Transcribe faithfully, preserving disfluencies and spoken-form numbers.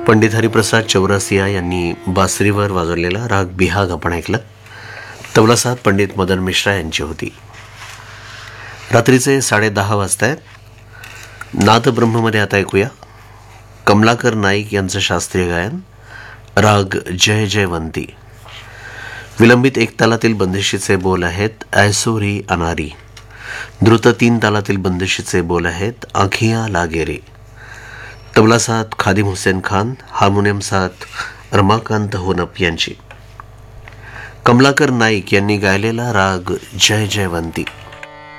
पंडित हरिप्रसाद चौरसिया यांनी बासरीवर वाजवलेला राग बिहाग आपण ऐकला. तबलासाद पंडित मदन मिश्रा यांची होती. रात्रीचे साडे दहा वाजता आहेत. नादब्रह्ममध्ये आता ऐकूया कमलाकर नाईक यांचं शास्त्रीय गायन, राग जय जयवंती. विलंबित एक तालातील बंदिशीचे बोल आहेत ऐसोरी अनारी. द्रुत तीन तालातील बंदिशीचे बोल आहेत आखिया लागेरे. तबला साथ खादिम हुसेन खान, हार्मोनियम साथ रमाकांत होनप यांची. कमलाकर नाईक यांनी गायलेला राग जय जयवंती.